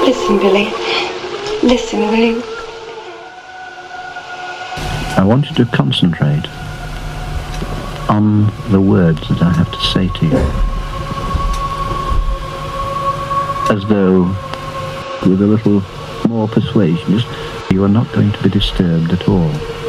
Listen, Billy. Listen, will you? I want you to concentrate on the words that I have to say to you. As though, with a little more persuasion, you are not going to be disturbed at all.